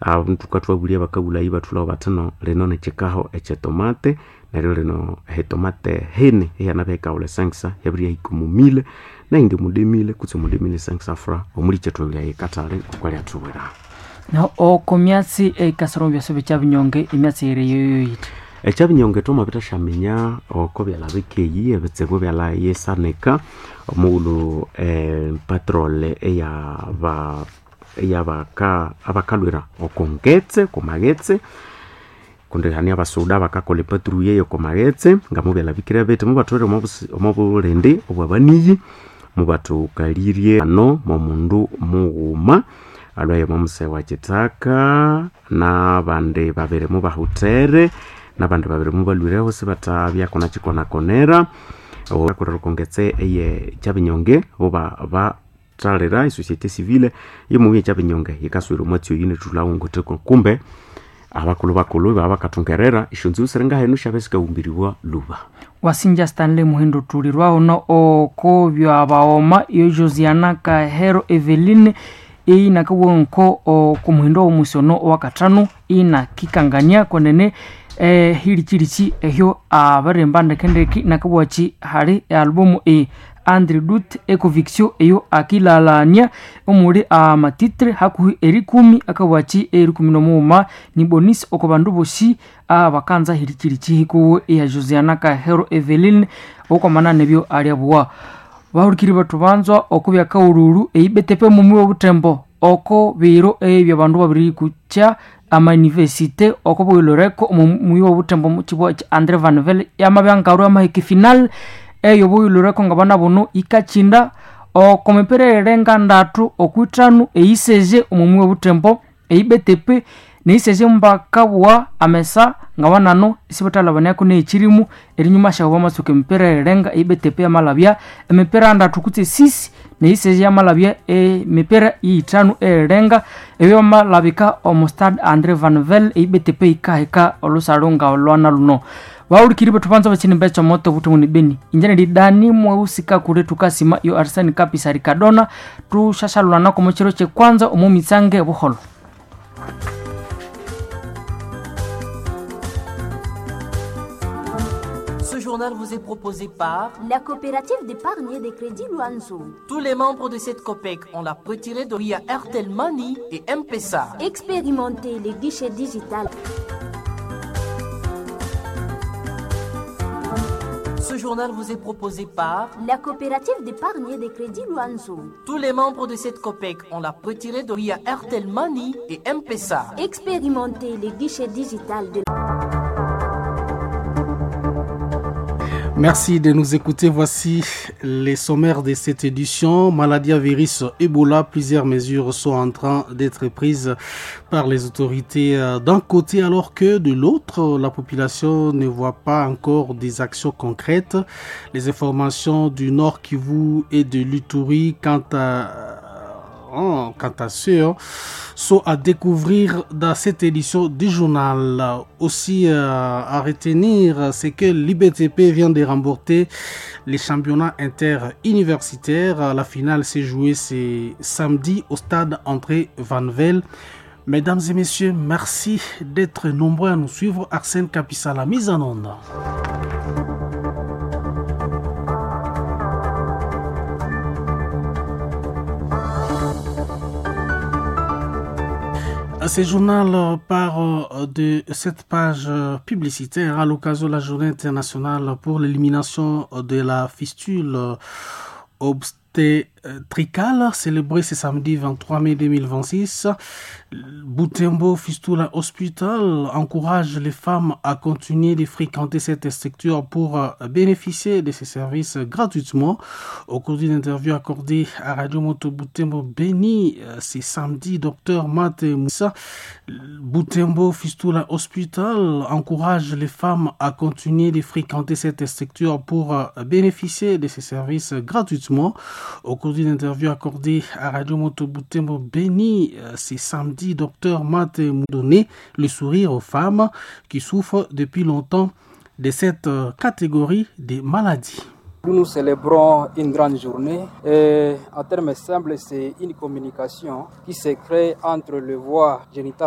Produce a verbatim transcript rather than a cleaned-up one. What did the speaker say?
abantu katwabulia bakabula iba tulao batano leno ne chekaho eche tomate na leno he tomate hene ya nabeka ule sangsa yabria ikumu mille na indi mude mille kutse mude mille sangsa fra omuli chetwa ya katale kwali atubera na o komyatsi e kasarombe sobe chabinyonge imyatsi ire yoyite echabinyonge to mabita shamenya okobya la bekeyi ebetsebo bya la yesaneka omulu eh patrol eya ba eya baka abakalwira okongetse komagetse kunde hani abasoda bakakole patrouille yo komagetse ngamubya la bikira bete mu batore mu bulende obwabaniyi mu batu kalirie ano mu mundu muuma alwaye mu msewa kitaka na bande babere mu bahutere na bande babere mu balwireho sibata byakona chikona konera okora kongetse eye chabinyonge oba ba tralera société civile yemuye chabinyonge ikaswira mwatyo yine tulaungo teko kumbe abakulu bakulu babakatungerera ishunzu serenga henu shabesika umbiriwa luba wasinja Stanley Muhindo tulirwa ono okobyo abaoma yo Josiana Kahero Eveline ina kabonko okumuhindo omusono wakatano ina kikangania konene eh hili chirichi ehyo abarembanda kendeki nakabwachi hari albumu e Andre Dut Ecoviction eyo akilalanya omuri amatitre hakuhi erikumi akawachi erikumi no muma ni bonus okobandu boshi abakanza hirichirichi hiko ya Josiana Kahero Eveline okomana nebyo aliabwa bahurikiri batubanzwa okubya kaururu eibetepe mumwe obutembo oko biro ebyo bandu babiri kucha ama universite oko boiloreko mumwe obutembo mu kibwa Andre Vanvel yamabyangaru amahiki final eyo boiloreko ngabana bono ikachinda okomepere ngandatu okwitanu eiseje omumwe obutembo eibetepe neiseje mbakabwa amesa ngawanano isibotala banako ne chirimu erinyuma shawo masuke mpere renga eibetepe amalabya emepera ndatu kutse six neiseje amalabya e mepera itanu erenga eyo malabika omostad Andre Vanvel eibetepe ikaheka olusalonga olwana luno waurikiri betupanza bachini becho moto butumuni beni injene didani mwusika kure tukasima yo Arsene Kapisari Kadona tu shashalwana ko mochiro che kwanza umumitsange buholo. Ce journal vous est proposé par la coopérative d'épargne et de crédit Luanzo. Tous les membres de cette copec ont la retirée de via Airtel Money et M-Pesa. Expérimentez les guichets digital. Ce journal vous est proposé par la coopérative d'épargne et de crédit Luanzo. Tous les membres de cette copec ont la retirée de via Airtel Money et M-Pesa. Expérimentez les guichets digital de Merci de nous écouter. Voici les sommaires de cette édition. Maladie à virus Ebola, plusieurs mesures sont en train d'être prises par les autorités d'un côté, alors que de l'autre, la population ne voit pas encore des actions concrètes. Les informations du Nord Kivu et de l'Ituri quant à Oh, quant à ceux sont à découvrir dans cette édition du journal. Aussi euh, à retenir, c'est que l'I B T P vient de remporter les championnats interuniversitaires. La finale s'est jouée ce samedi au stade André Vanvel. Mesdames et messieurs, merci d'être nombreux à nous suivre. Arsène Kapissa, la mise en onde. Ce journal part de cette page publicitaire à l'occasion de la journée internationale pour l'élimination de la fistule obstétricale, célébrée ce samedi vingt-trois mai deux mille vingt-six. Butembo Fistula Hospital encourage les femmes à continuer de fréquenter cette structure pour bénéficier de ces services gratuitement. Au cours d'une interview accordée à Radio Moto Butembo Beni, ce samedi, Docteur Mate Moussa, Butembo Fistula Hospital encourage les femmes à continuer de fréquenter cette structure pour bénéficier de ces services gratuitement. Au cours d'une interview accordée à Radio Moto Butembo Beni, ce samedi, Docteur Mate m'a donné le sourire aux femmes qui souffrent depuis longtemps de cette catégorie de maladies. Nous célébrons une grande journée et en termes simples, c'est une communication qui se crée entre le voie génitale